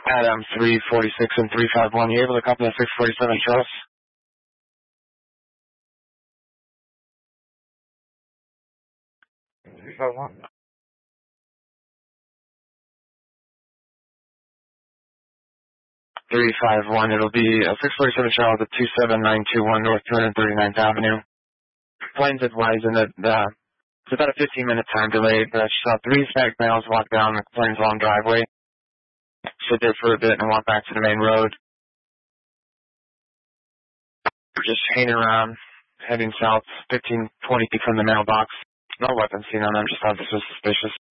Adam 346 and 351, you able to copy that 647 Charles? 351. 351, it'll be 647 Charles at 27921 North 239th Avenue. Planes advising that it's about a 15-minute time delay, but she saw 3 stacked males walk down the plane's long driveway, sit there for a bit, and walk back to the main road. Just hanging around, heading south, 15, 20 feet from the mailbox. No weapons seen on them, just thought this was suspicious.